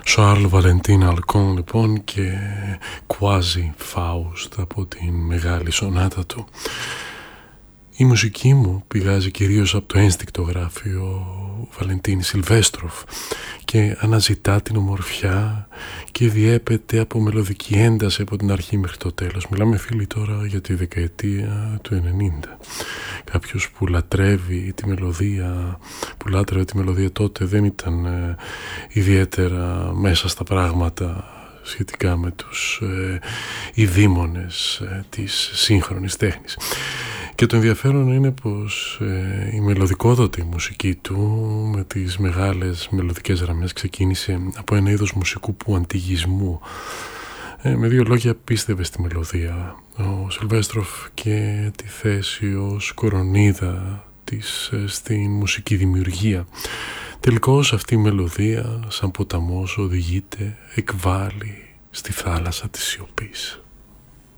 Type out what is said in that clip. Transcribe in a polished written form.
Charles Valentin Alcon λοιπόν και Quasi Faust από την μεγάλη σονάτα του. Η μουσική μου πηγάζει κυρίως από το ένστικτο, γράφει ο Βαλεντίν Σιλβέστροφ, και αναζητά την ομορφιά και διέπεται από μελωδική ένταση από την αρχή μέχρι το τέλος. Μιλάμε, φίλοι, τώρα για τη δεκαετία του 90. Κάποιος που λατρεύει τη μελωδία, που λάτρευε τη μελωδία τότε, δεν ήταν ιδιαίτερα μέσα στα πράγματα σχετικά με τους ειδήμονες της σύγχρονης τέχνης. Και το ενδιαφέρον είναι πως η μελωδικόδοτη μουσική του με τις μεγάλες μελωδικές γραμμές ξεκίνησε από ένα είδος μουσικού αντιγισμού. Με δύο λόγια, πίστευε στη μελωδία. Ο Σιλβέστροφ και τη θέση ως κορονίδα της στην μουσική δημιουργία. Τελικώς αυτή η μελωδία σαν ποταμός οδηγείται, εκβάλλει στη θάλασσα της σιωπής.